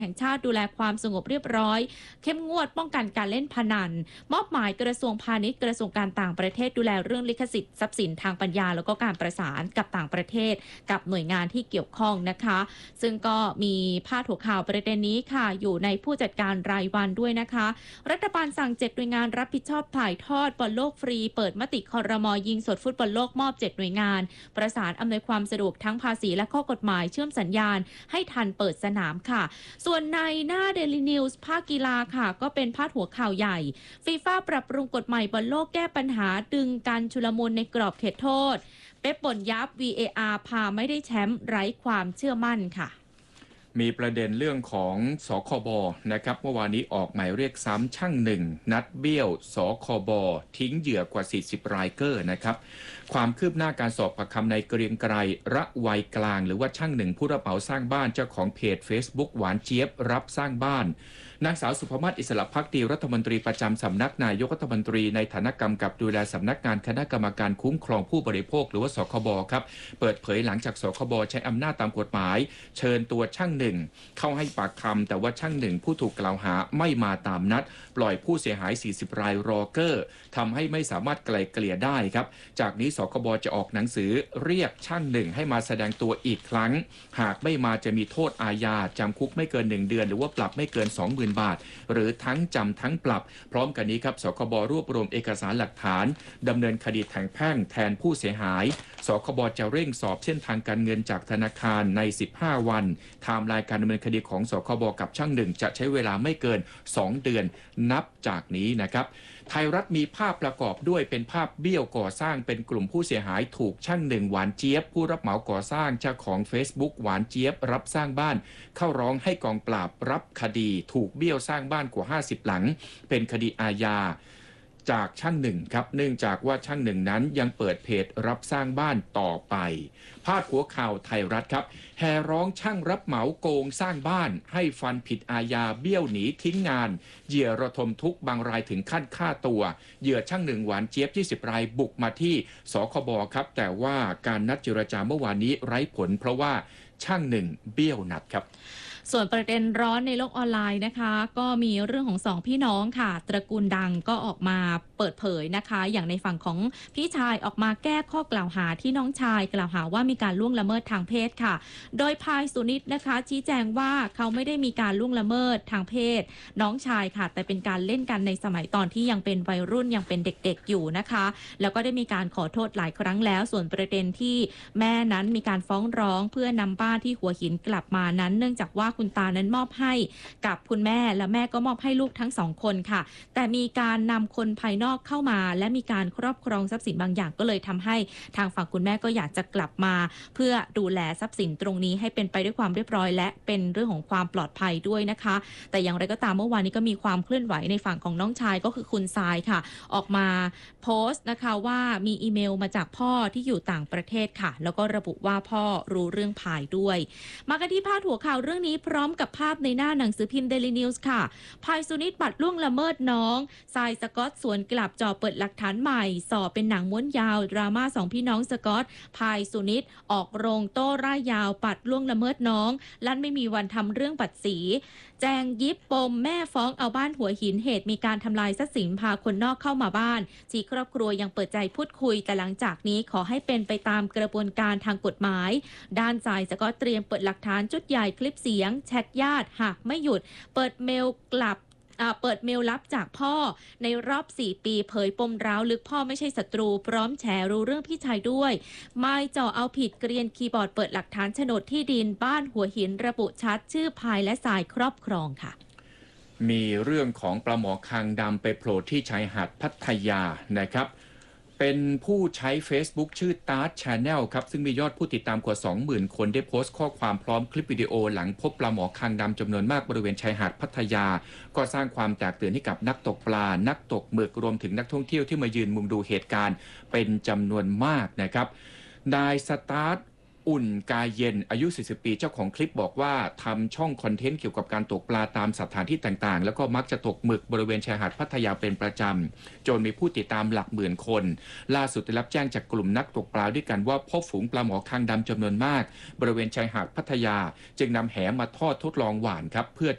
แห่งชาติดูแลความสงบเรียบร้อยเข้มงวดป้องกันการเล่นพนันมอบหมายกระทรวงพาณิชย์กระทรวงการต่างประเทศดูแลเรื่องลิขสิทธิ์ทรัพย์สินทางปัญญาแล้วก็การประสานกับต่างประเทศกับหน่วยงานที่เกี่ยวข้องนะคะซึ่งก็มีพาดหัวข่าวประเด็นนี้ค่ะอยู่ในผู้จัดการรายวันด้วยนะคะรัฐบาลสั่ง7หน่วยงานรับผิดชอบถ่ายทอดบอลโลกฟรีเปิดมติครม.ยิงสดฟุตบอลโลกมอบ7หน่วยงานประสานอำนวยความสะดวกทั้งภาษีและข้อกฎหมายเชื่อมสัญญาณให้ทันเปิดสนามค่ะส่วนในหน้า Daily News ภาคกีฬาค่ะก็เป็นพาดหัวข่าวใหญ่ฟีฟ่าปรับปรุงกฎใหม่บอลโลกแก้ปัญหาดึงการชุลมุนในกรอบเขตโทษเป๊ปบ่นยับ VAR พาไม่ได้แชมป์ไร้ความเชื่อมั่นค่ะมีประเด็นเรื่องของสคบนะครับเมื่อวานนี้ออกหมายเรียกซ้ำช่างหนึ่งนัดเบี้ยวสคบทิ้งเหยื่อกว่า40รายเกอร์นะครับความคืบหน้าการสอบปากคำในเกรียงไกรระวัยกลางหรือว่าช่างหนึ่งผู้รับเหมาสร้างบ้านเจ้าของเพจ Facebook หวานเจี๊ยบรับสร้างบ้านนางสาวสุภมาศอิสระภักดีรัฐมนตรีประจำสำนักนายกรัฐมนตรีในฐานะกำกับดูแลสำนักงานคณะกรรมการคุ้มครองผู้บริโภคหรือว่าสคบครับเปิดเผยหลังจากสคบใช้อำนาจตามกฎหมายเชิญตัวช่างหนึ่งเข้าให้ปากคำแต่ว่าช่างหนึ่งผู้ถูกกล่าวหาไม่มาตามนัดปล่อยผู้เสียหาย40รายรอเกอร์ทำให้ไม่สามารถไกล่เกลี่ยได้ครับจากนี้สคบจะออกหนังสือเรียกช่างหนึ่งให้มาแสดงตัวอีกครั้งหากไม่มาจะมีโทษอาญาจำคุกไม่เกิน1เดือนหรือว่าปรับไม่เกิน 20,000 บาทหรือทั้งจำทั้งปรับพร้อมกันนี้ครับสคบรวบรวมเอกสารหลักฐานดำเนินคดีทางแพ่งแทนผู้เสียหายสคบจะเร่งสอบเส้นทางการเงินจากธนาคารใน15วันไทม์ไลน์การดำเนินคดีของสคบกับช่างหนึ่งจะใช้เวลาไม่เกิน2เดือนนับจากนี้นะครับไทยรัฐมีภาพประกอบด้วยเป็นภาพเบี้ยวก่อสร้างเป็นกลุ่มผู้เสียหายถูกช่างหนึ่งหวานเจี๊ยบผู้รับเหมาก่อสร้างเจ้าของ Facebook หวานเจี๊ยบรับสร้างบ้านเข้าร้องให้กองปราบรับคดีถูกเบี้ยวสร้างบ้านกว่า50หลังเป็นคดีอาญาจากช่างหนึ่งครับเนื่องจากว่าช่างหนึ่งนั้นยังเปิดเพจรับสร้างบ้านต่อไปพาดหัวข่าวไทยรัฐครับแห่ร้องช่างรับเหมาโกงสร้างบ้านให้ฟันผิดอาญาเบี้ยวหนีทิ้งงานเหยื่อระทมทุกข์บางรายถึงขั้นฆ่าตัวเหยื่อช่างหนึ่งหวานเจี๊ยบ20รายบุกมาที่สคบครับแต่ว่าการนัดเจรจาเมื่อวานนี้ไร้ผลเพราะว่าช่างหนึ่งเบี้ยวนัดครับส่วนประเด็นร้อนในโลกออนไลน์นะคะก็มีเรื่องของ2พี่น้องค่ะตระกูลดังก็ออกมาเปิดเผยนะคะอย่างในฝั่งของพี่ชายออกมาแก้ข้อกล่าวหาที่น้องชายกล่าวหาว่ามีการล่วงละเมิดทางเพศค่ะโดยพายสุนิตนะคะชี้แจงว่าเขาไม่ได้มีการล่วงละเมิดทางเพศน้องชายค่ะแต่เป็นการเล่นกันในสมัยตอนที่ยังเป็นวัยรุ่นยังเป็นเด็กๆอยู่นะคะแล้วก็ได้มีการขอโทษหลายครั้งแล้วส่วนประเด็นที่แม่นั้นมีการฟ้องร้องเพื่อนำบ้านที่หัวหินกลับมานั้นเนื่องจากว่าคุณตานั้นมอบให้กับคุณแม่และแม่ก็มอบให้ลูกทั้ง2คนค่ะแต่มีการนำคนภายนอกเข้ามาและมีการครอบครองทรัพย์สินบางอย่างก็เลยทำให้ทางฝั่งคุณแม่ก็อยากจะกลับมาเพื่อดูแลทรัพย์สินตรงนี้ให้เป็นไปด้วยความเรียบร้อยและเป็นเรื่องของความปลอดภัยด้วยนะคะแต่อย่างไรก็ตามเมื่อวานนี้ก็มีความเคลื่อนไหวในฝั่งของน้องชายก็คือคุณทรายค่ะออกมาโพสต์นะคะว่ามีอีเมลมาจากพ่อที่อยู่ต่างประเทศค่ะแล้วก็ระบุว่าพ่อรู้เรื่องพายด้วยมากันที่พาดหัวข่าวเรื่องนี้พร้อมกับภาพในหน้าหนังสือพิมพ์ Daily News ค่ะพายสุนิตบัตรล่วงละเมิดน้องทรายสกอตสวนกลับจ่อเปิดหลักฐานใหม่สอบเป็นหนังม้วนยาวดราม่า2พี่น้องสกอตพายสุนิตออกโรงโต้ร่ายยาวปัดล่วงละเมิดน้องลั่นไม่มีวันทำเรื่องปัดสีแจงยิบปมแม่ฟ้องเอาบ้านหัวหินเหตุมีการทำลายทรัพย์สินพาคนนอกเข้ามาบ้านที่ครอบครัวยังเปิดใจพูดคุยแต่หลังจากนี้ขอให้เป็นไปตามกระบวนการทางกฎหมายด้านทรายสกอตเตรียมเปิดหลักฐานชุดใหญ่คลิปเสียงแชทญาติหากไม่หยุดเปิดเมลลับจากพ่อในรอบ4ปีเผยปมร้าวลึกพ่อไม่ใช่ศัตรูพร้อมแฉรู้เรื่องพี่ชายด้วยไม่จ่อเอาผิดเกรียนคีย์บอร์ดเปิดหลักฐานโฉนดที่ดินบ้านหัวหินระบุชัดชื่อพายและสายครอบครองค่ะมีเรื่องของปลาหมอคางดำไปโผล่ที่ชายหาดพัทยานะครับเป็นผู้ใช้ Facebook ชื่อ Tart Channel ครับซึ่งมียอดผู้ติดตามกว่า 20,000 คนได้โพสต์ข้อความพร้อมคลิปวิดีโอหลังพบปลาหมอคางดำจำนวนมากบริเวณชายหาดพัทยาก็สร้างความแตกตื่นให้กับนักตกปลานักตกหมึกรวมถึงนักท่องเที่ยวที่มายืนมุงดูเหตุการณ์เป็นจำนวนมากนะครับนายสตาร์ทอุ่นกายเย็นอายุ40ปีเจ้าของคลิปบอกว่าทำช่องคอนเทนต์เกี่ยวกับการตกปลาตามสถานที่ต่างๆแล้วก็มักจะตกหมึกบริเวณชายหาดพัทยาเป็นประจำจนมีผู้ติดตามหลักหมื่นคนล่าสุดได้รับแจ้งจากกลุ่มนักตกปลาด้วยกันว่าพบฝูงปลาหมอคางดำจำนวนมากบริเวณชายหาดพัทยาจึงนำแหมาทอดทดลองหว่านครับเพื่อ